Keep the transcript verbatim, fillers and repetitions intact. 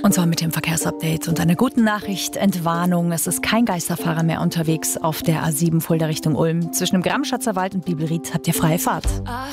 Und zwar mit dem Verkehrsupdate und einer guten Nachricht, Entwarnung. Es ist kein Geisterfahrer mehr unterwegs auf der A sieben Fulda Richtung Ulm. Zwischen dem Gramschatzer Wald und Bibelried habt ihr freie Fahrt.